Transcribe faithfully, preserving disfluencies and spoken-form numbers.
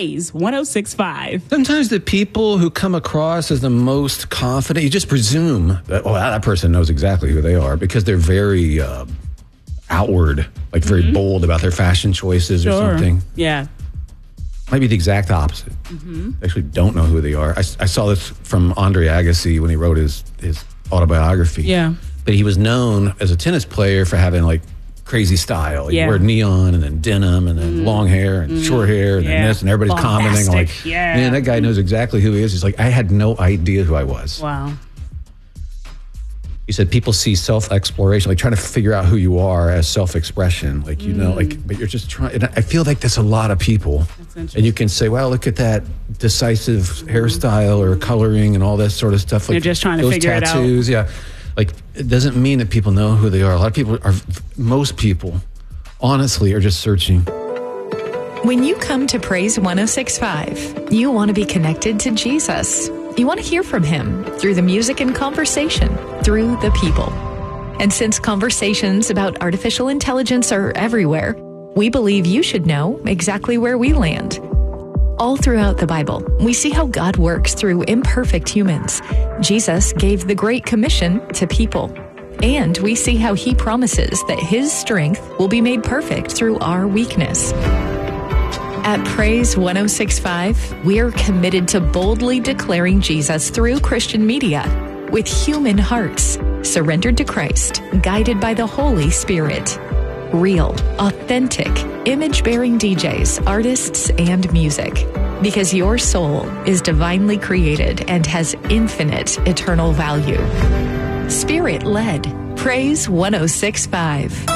Praise one oh six point five. Sometimes the people who come across as the most confident, you just presume that, oh, that person knows exactly who they are because they're very uh, outward, like very mm-hmm. bold about their fashion choices sure. or something. Yeah. Might be the exact opposite. Mm-hmm. They actually don't know who they are. I, I saw this from Andre Agassi when he wrote his, his autobiography. Yeah. But he was known as a tennis player for having like crazy style. He yeah. wore neon and then denim and then mm. long hair and mm. short hair and yeah. then this, and everybody's Bombastic. commenting like, yeah. man, that guy knows exactly who he is. He's like, I had no idea who I was. Wow. He said people see self-exploration, like trying to figure out who you are as self-expression. Like, you mm. know, like, but you're just trying, and I feel like that's a lot of people. And you can say, well, look at that decisive mm. hairstyle or coloring and all that sort of stuff. Like you're just trying to those figure tattoos, it out. Yeah. Like, it doesn't mean that people know who they are. A lot of people are, most people, honestly, are just searching. When you come to Praise one oh six point five, you want to be connected to Jesus. You want to hear from him through the music and conversation, through the people. And since conversations about artificial intelligence are everywhere, we believe you should know exactly where we land. All throughout the Bible, we see how God works through imperfect humans. Jesus gave the Great Commission to people. And we see how he promises that his strength will be made perfect through our weakness. At Praise one oh six point five, we are committed to boldly declaring Jesus through Christian media with human hearts, surrendered to Christ, guided by the Holy Spirit. Real, authentic, image-bearing D Js, artists, and music. Because your soul is divinely created and has infinite eternal value. Spirit-led. Praise one oh six point five.